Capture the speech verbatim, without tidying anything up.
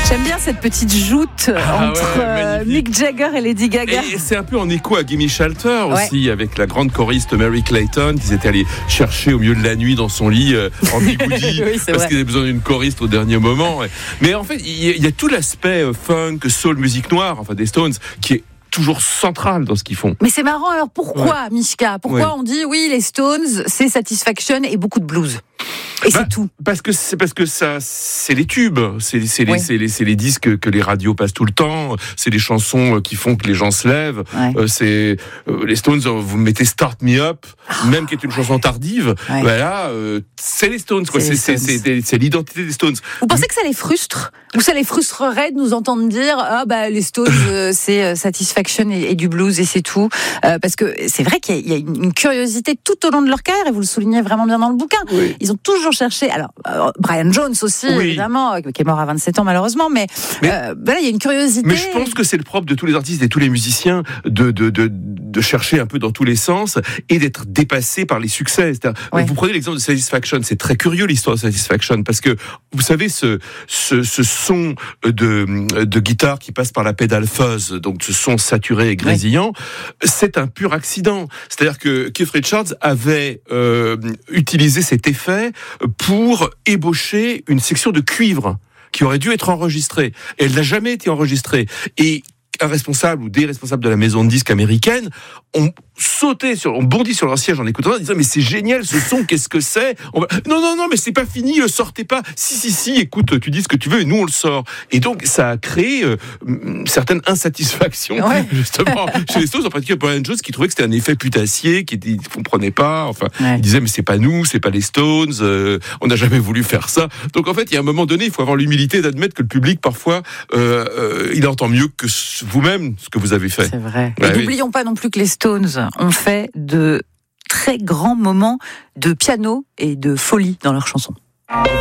J'aime bien cette petite joute Ah entre ouais, euh, Mick Jagger et Lady Gaga. Et c'est un peu en écho à Gimme Shelter aussi, Ouais. avec la grande choriste Mary Clayton, qu'ils étaient allés chercher au milieu de la nuit dans son lit euh, en bigoudi, Oui, c'est parce vrai. qu'ils avaient besoin d'une choriste au dernier moment. Mais en fait, il y, a- il y a tout l'aspect euh, funk, soul, musique noire, enfin des Stones, qui est toujours central dans ce qu'ils font. Mais c'est marrant, alors pourquoi, Mishka Pourquoi Ouais. on dit, oui, les Stones, c'est Satisfaction et beaucoup de blues et Bah, c'est tout. Parce que c'est parce que ça, c'est les tubes, c'est c'est les Oui. c'est les c'est les disques que les radios passent tout le temps, c'est les chansons qui font que les gens se lèvent. Ouais. Euh, c'est euh, les Stones. euh, Vous mettez Start Me Up, même qui est une chanson tardive. Ouais. Voilà, euh, c'est les Stones. Quoi. C'est C'est les c'est Stones. c'est c'est l'identité des Stones. Vous pensez que ça les frustre ou ça les frustrerait de nous entendre dire ah bah les Stones euh, c'est euh, Satisfaction et, et du blues et c'est tout euh, parce que c'est vrai qu'il y a, il y a une, une curiosité tout au long de leur carrière et vous le soulignez vraiment bien dans le bouquin. Oui. Ils ont toujours cherché. Alors euh, Brian Jones aussi Oui. évidemment euh, qui est mort à vingt-sept ans malheureusement mais, Mais- euh, voilà il y a une curiosité. Mais je pense que c'est le propre de tous les artistes et tous les musiciens de, de, de, de chercher un peu dans tous les sens et d'être dépassés par les succès. C'est-à-dire, Ouais. Vous prenez l'exemple de Satisfaction, c'est très curieux l'histoire de Satisfaction parce que vous savez ce, ce, ce son de, de guitare qui passe par la pédale fuzz, donc ce son saturé et grésillant, c'est un pur accident. C'est-à-dire que Keith Richards avait euh, utilisé cet effet pour ébaucher une section de cuivre qui aurait dû être enregistrée. Et elle n'a jamais été enregistrée. Et un responsable ou des responsables de la maison de disques américaine ont sauté sur, ont bondi sur leur siège en écoutant, en disant mais c'est génial ce son, qu'est-ce que c'est? On va... Non non non mais c'est pas fini, le sortez pas. Si si si, écoute, tu dis ce que tu veux et nous on le sort. Et donc ça a créé euh, une certaine insatisfaction Ouais. justement chez les Stones, en particulier Brian Jones qui trouvait que c'était un effet putassier, qui ne comprenait pas. Enfin, Ouais. il disait mais c'est pas nous, c'est pas les Stones, euh, on n'a jamais voulu faire ça. Donc en fait, il y a un moment donné, il faut avoir l'humilité d'admettre que le public parfois euh, euh, il entend mieux que vous-même ce que vous avez fait. C'est vrai. Ouais, et oui. n'oublions pas non plus que les Stones ont fait de très grands moments de piano et de folie dans leurs chansons.